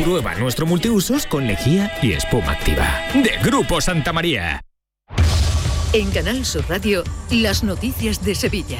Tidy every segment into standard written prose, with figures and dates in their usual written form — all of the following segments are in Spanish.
Prueba nuestro multiusos con lejía y espuma activa. De Grupo Santa María. En Canal Sur Radio, las noticias de Sevilla.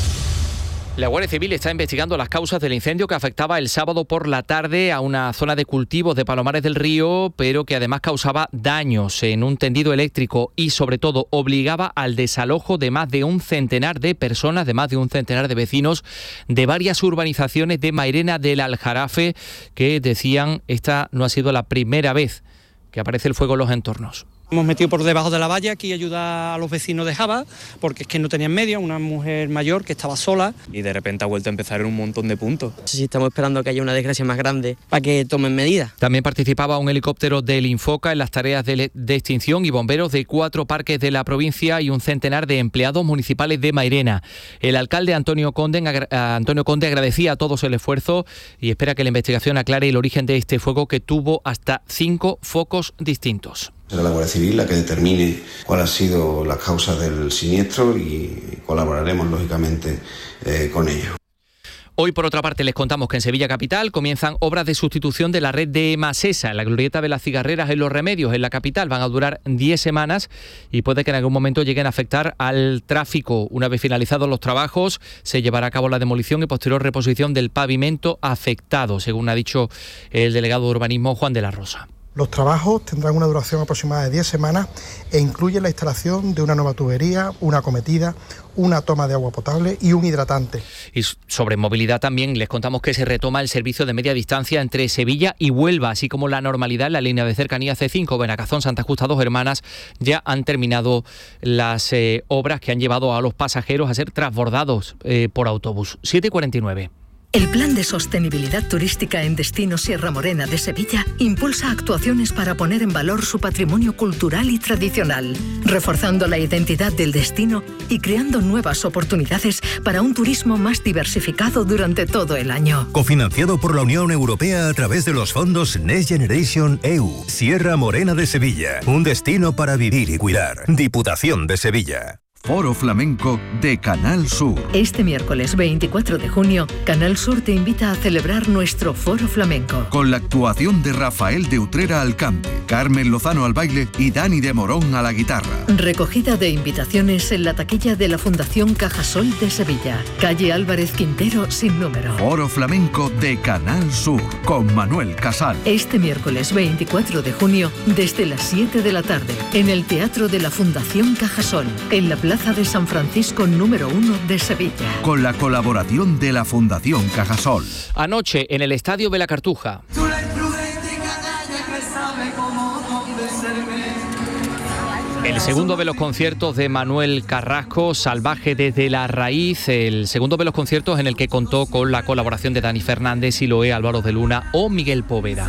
La Guardia Civil está investigando las causas del incendio que afectaba el sábado por la tarde a una zona de cultivos de Palomares del Río, pero que además causaba daños en un tendido eléctrico y sobre todo obligaba al desalojo de más de un centenar de personas, de más de un centenar de vecinos de varias urbanizaciones de Mairena del Aljarafe, que decían esta no ha sido la primera vez que aparece el fuego en los entornos. Hemos metido por debajo de la valla aquí a ayudar a los vecinos de Java, porque es que no tenían medio, una mujer mayor que estaba sola. Y de repente ha vuelto a empezar en un montón de puntos. Sí, estamos esperando que haya una desgracia más grande para que tomen medidas. También participaba un helicóptero del Infoca en las tareas de extinción y bomberos de 4 parques de la provincia y un centenar de empleados municipales de Mairena. El alcalde Antonio Conde agradecía a todos el esfuerzo y espera que la investigación aclare el origen de este fuego que tuvo hasta 5 focos distintos. Será la Guardia Civil la que determine cuál ha sido la causa del siniestro y colaboraremos lógicamente con ellos. Hoy, por otra parte, les contamos que en Sevilla Capital comienzan obras de sustitución de la red de Masesa en la glorieta de las Cigarreras en Los Remedios, en la capital. Van a durar 10 semanas y puede que en algún momento lleguen a afectar al tráfico. Una vez finalizados los trabajos, se llevará a cabo la demolición y posterior reposición del pavimento afectado, según ha dicho el delegado de urbanismo Juan de la Rosa. Los trabajos tendrán una duración aproximada de 10 semanas e incluyen la instalación de una nueva tubería, una acometida, una toma de agua potable y un hidratante. Y sobre movilidad también les contamos que se retoma el servicio de media distancia entre Sevilla y Huelva, así como la normalidad en la línea de cercanía C5, Benacazón, Santa Justa, Dos Hermanas. Ya han terminado las obras que han llevado a los pasajeros a ser transbordados por autobús. 7:49. El Plan de Sostenibilidad Turística en Destino Sierra Morena de Sevilla impulsa actuaciones para poner en valor su patrimonio cultural y tradicional, reforzando la identidad del destino y creando nuevas oportunidades para un turismo más diversificado durante todo el año. Cofinanciado por la Unión Europea a través de los fondos Next Generation EU. Sierra Morena de Sevilla, un destino para vivir y cuidar. Diputación de Sevilla. Foro Flamenco de Canal Sur. Este miércoles 24 de junio, Canal Sur te invita a celebrar nuestro Foro Flamenco. Con la actuación de Rafael de Utrera al cante, Carmen Lozano al baile y Dani de Morón a la guitarra. Recogida de invitaciones en la taquilla de la Fundación Cajasol de Sevilla. Calle Álvarez Quintero sin número. Foro Flamenco de Canal Sur con Manuel Casal. Este miércoles 24 de junio, desde las 7 de la tarde, en el Teatro de la Fundación Cajasol, en la Plaza de San Francisco número 1 de Sevilla. Con la colaboración de la Fundación Cajasol. Anoche en el Estadio de la Cartuja. El segundo de los conciertos de Manuel Carrasco, Salvaje desde la raíz, el segundo de los conciertos en el que contó con la colaboración de Dani Fernández, Siloé, Álvaro de Luna o Miguel Poveda.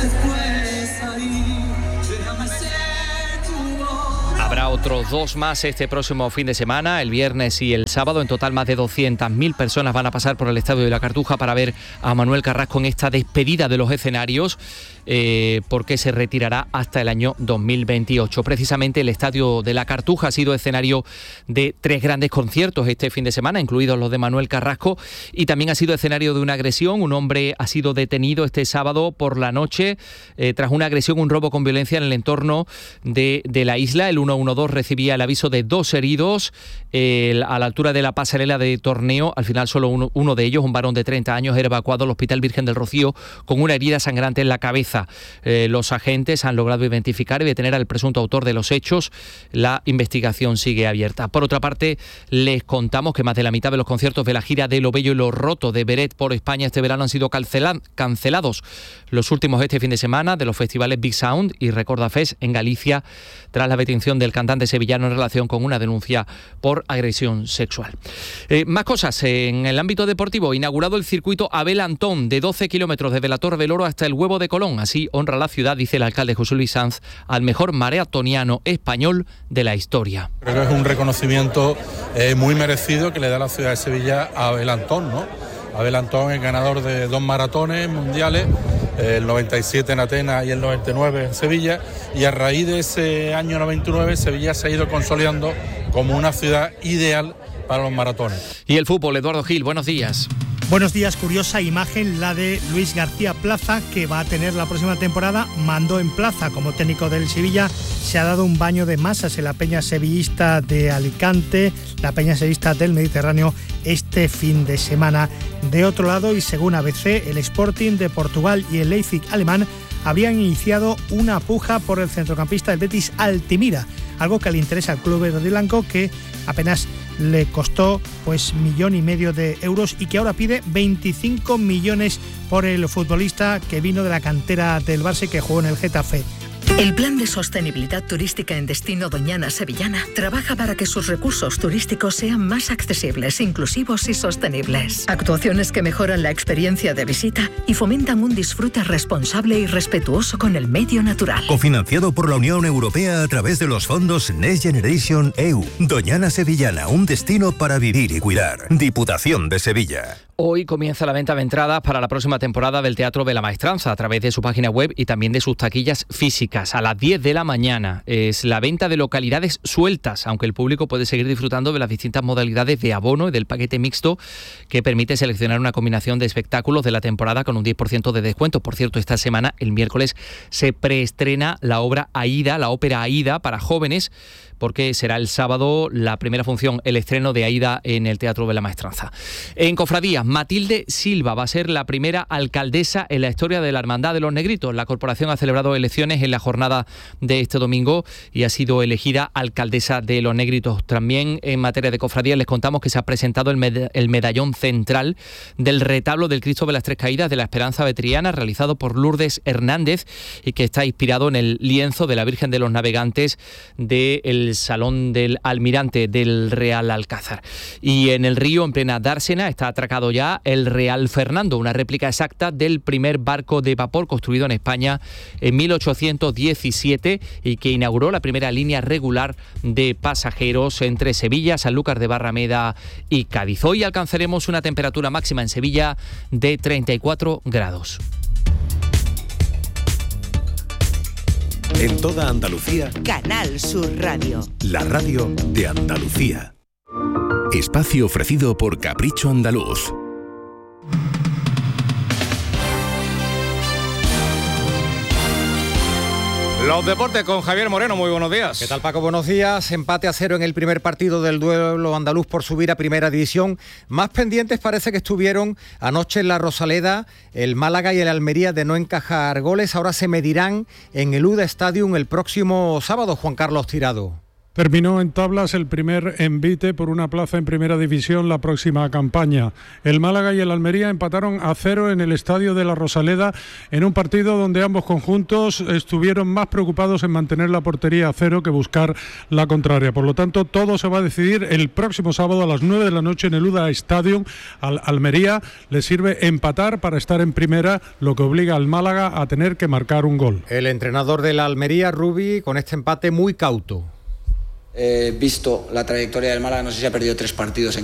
Habrá otros 2 más este próximo fin de semana, el viernes y el sábado. En total, más de 200.000 personas van a pasar por el Estadio de la Cartuja para ver a Manuel Carrasco en esta despedida de los escenarios, porque se retirará hasta el año 2028. Precisamente el Estadio de la Cartuja ha sido escenario de 3 grandes conciertos este fin de semana, incluidos los de Manuel Carrasco, y también ha sido escenario de una agresión. Un hombre ha sido detenido este sábado por la noche tras una agresión, un robo con violencia en el entorno de la isla. El 112 recibía el aviso de 2 heridos a la altura de la pasarela de Torneo. Al final solo uno de ellos, un varón de 30 años, era evacuado al Hospital Virgen del Rocío con una herida sangrante en la cabeza. Los agentes han logrado identificar y detener al presunto autor de los hechos. La investigación sigue abierta. Por otra parte, les contamos que más de la mitad de los conciertos de la gira de Lo Bello y Lo Roto de Beret por España este verano han sido cancelados. Los últimos este fin de semana de los festivales Big Sound y Recorda Fest en Galicia, tras la detención del cantante sevillano en relación con una denuncia por agresión sexual. Más cosas en el ámbito deportivo. Inaugurado el circuito Abel Antón de 12 kilómetros desde la Torre del Oro hasta el Huevo de Colón. Así honra la ciudad, dice el alcalde José Luis Sanz, al mejor maratoniano español de la historia. Creo que es un reconocimiento muy merecido que le da la ciudad de Sevilla a Abel Antón, ¿no? Abel Antón es ganador de 2 maratones mundiales, el 97 en Atenas y el 99 en Sevilla, y a raíz de ese año 99 Sevilla se ha ido consolidando como una ciudad ideal para los maratones. Y el fútbol, Eduardo Gil, buenos días. Buenos días, curiosa imagen la de Luis García Plaza, que va a tener la próxima temporada mando en plaza como técnico del Sevilla. Se ha dado un baño de masas en la peña sevillista de Alicante, la peña sevillista del Mediterráneo, este fin de semana. De otro lado, y según ABC, el Sporting de Portugal y el Leipzig alemán habían iniciado una puja por el centrocampista del Betis Altimira, algo que le interesa al club verdiblanco, que apenas le costó pues 1,5 millones de euros y que ahora pide 25 millones por el futbolista que vino de la cantera del Barça y que jugó en el Getafe. El Plan de Sostenibilidad Turística en Destino Doñana Sevillana trabaja para que sus recursos turísticos sean más accesibles, inclusivos y sostenibles. Actuaciones que mejoran la experiencia de visita y fomentan un disfrute responsable y respetuoso con el medio natural. Cofinanciado por la Unión Europea a través de los fondos Next Generation EU. Doñana Sevillana, un destino para vivir y cuidar. Diputación de Sevilla. Hoy comienza la venta de entradas para la próxima temporada del Teatro de la Maestranza a través de su página web y también de sus taquillas físicas. A las 10 de la mañana es la venta de localidades sueltas, aunque el público puede seguir disfrutando de las distintas modalidades de abono y del paquete mixto que permite seleccionar una combinación de espectáculos de la temporada con un 10% de descuento. Por cierto, esta semana, el miércoles, se preestrena la obra Aída, la ópera Aída para jóvenes, porque será el sábado la primera función, el estreno de Aída en el Teatro de la Maestranza. En Cofradías, Matilde Silva va a ser la primera alcaldesa en la historia de la Hermandad de los Negritos. La corporación ha celebrado elecciones en la jornada de este domingo y ha sido elegida alcaldesa de los Negritos. También en materia de cofradías les contamos que se ha presentado el medallón central del retablo del Cristo de las Tres Caídas de la Esperanza Vetriana, realizado por Lourdes Hernández y que está inspirado en el lienzo de la Virgen de los Navegantes del Salón del Almirante del Real Alcázar. Y en el río, en plena dársena, está atracado ya el Real Fernando, una réplica exacta del primer barco de vapor construido en España en 1817 y que inauguró la primera línea regular de pasajeros entre Sevilla, Sanlúcar de Barrameda y Cádiz. Hoy alcanzaremos una temperatura máxima en Sevilla de 34 grados. En toda Andalucía, Canal Sur Radio. La radio de Andalucía. Espacio ofrecido por Capricho Andaluz. Los deportes con Javier Moreno, muy buenos días. ¿Qué tal, Paco? Buenos días. Empate a 0 en el primer partido del duelo andaluz por subir a Primera División. Más pendientes parece que estuvieron anoche en la Rosaleda el Málaga y el Almería de no encajar goles. Ahora se medirán en el UDA Stadium el próximo sábado, Juan Carlos Tirado. Terminó en tablas el primer envite por una plaza en Primera División la próxima campaña. El Málaga y el Almería empataron a 0 en el estadio de la Rosaleda en un partido donde ambos conjuntos estuvieron más preocupados en mantener la portería a 0 que buscar la contraria. Por lo tanto, todo se va a decidir el próximo sábado a las 9 de la noche en el UDA Stadium. Al Almería le sirve empatar para estar en primera, lo que obliga al Málaga a tener que marcar un gol. El entrenador de la Almería, Rubi, con este empate muy cauto. Visto la trayectoria del Málaga, no sé si ha perdido 3 partidos en